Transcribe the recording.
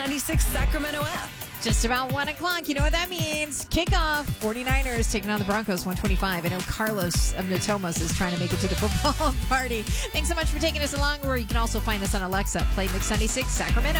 96 Sacramento app. Just about 1 o'clock. You know what that means. Kickoff. 49ers taking on the Broncos 125. I know Carlos of Notomos is trying to make it to the football party. Thanks so much for taking us along. Where you can also find us on Alexa. Play Mix 96 Sacramento.